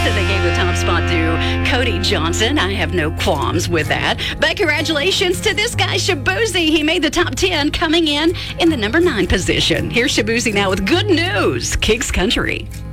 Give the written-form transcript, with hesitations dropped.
that they gave the top spot to Cody Johnson. I have no qualms with that. But congratulations to this guy, Shaboozey. He made the top 10, coming in the number 9 position. Here's Shaboozey now with good news. Kicks Country.